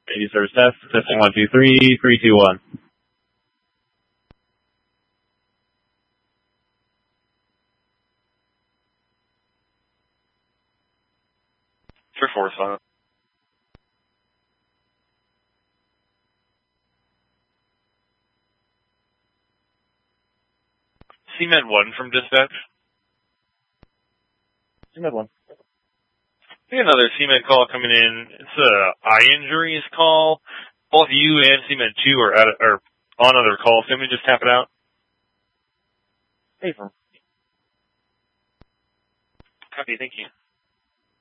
Radio service test. Testing 1, 2, 3, 3, 2, 1. For 4, silent. Cement 1 from dispatch. Cement 1. We got another Cement call coming in. It's a eye injuries call. Both you and Cement 2 are on other calls. Can we just tap it out? Hey, from. Copy, thank you.